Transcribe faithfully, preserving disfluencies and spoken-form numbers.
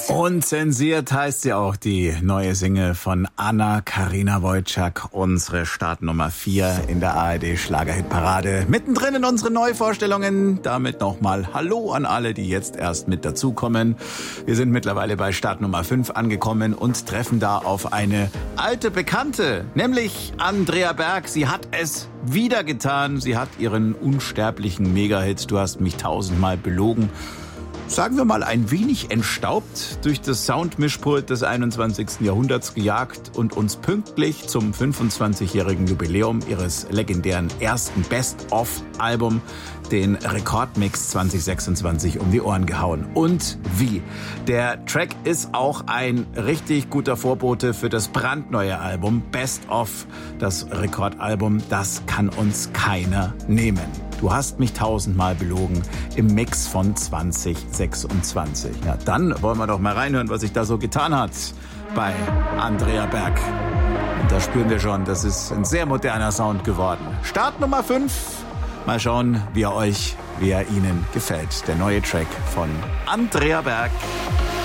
Unzensiert heißt ja auch die neue Single von Anna-Karina Wojcik, unsere Startnummer vier in der A R D Schlagerhitparade. Mittendrin in unseren Neuvorstellungen. Damit nochmal Hallo an alle, die jetzt erst mit dazukommen. Wir sind mittlerweile bei Startnummer fünf angekommen und treffen da auf eine alte Bekannte, nämlich Andrea Berg. Sie hat es wieder getan. Sie hat ihren unsterblichen Mega-Hit "Du hast mich tausendmal belogen", sagen wir mal, ein wenig entstaubt durch das Soundmischpult des einundzwanzigsten Jahrhunderts gejagt und uns pünktlich zum fünfundzwanzigjährigen Jubiläum ihres legendären ersten Best-of-Album, den Rekordmix zwanzig sechsundzwanzig, um die Ohren gehauen. Und wie? Der Track ist auch ein richtig guter Vorbote für das brandneue Album Best of, das Rekordalbum. Das kann uns keiner nehmen. Du hast mich tausendmal belogen im Mix von zwanzig sechsundzwanzig. Ja, dann wollen wir doch mal reinhören, was sich da so getan hat bei Andrea Berg. Und da spüren wir schon, das ist ein sehr moderner Sound geworden. Start Nummer fünf. Mal schauen, wie er euch, wie er Ihnen gefällt. Der neue Track von Andrea Berg.